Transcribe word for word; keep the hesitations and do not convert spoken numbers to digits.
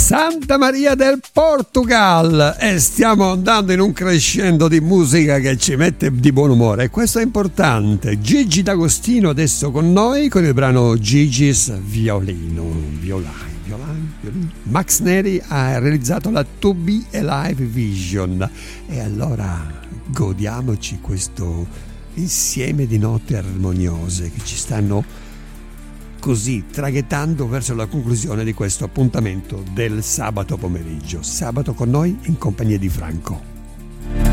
Santa Maria del Portugal, e stiamo andando in un crescendo di musica che ci mette di buon umore, e questo è importante. Gigi D'Agostino adesso con noi con il brano Gigi's Violino, Violai, Violai, Violino. Max Neri ha realizzato la To Be Alive Vision, e allora godiamoci questo insieme di note armoniose che ci stanno così traghettando verso la conclusione di questo appuntamento del sabato pomeriggio. Sabato con noi in compagnia di Franco.